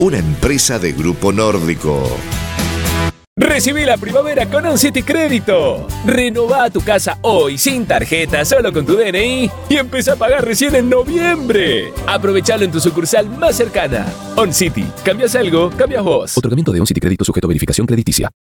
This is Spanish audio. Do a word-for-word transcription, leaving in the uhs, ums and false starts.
una empresa de Grupo Nórdico. Recibí la primavera con OnCity Crédito. Renová tu casa hoy sin tarjeta, solo con tu D N I y empezá a pagar recién en noviembre. Aprovechalo en tu sucursal más cercana. OnCity. ¿Cambias algo? Cambias vos. Otorgamiento de OnCity Crédito sujeto a verificación crediticia.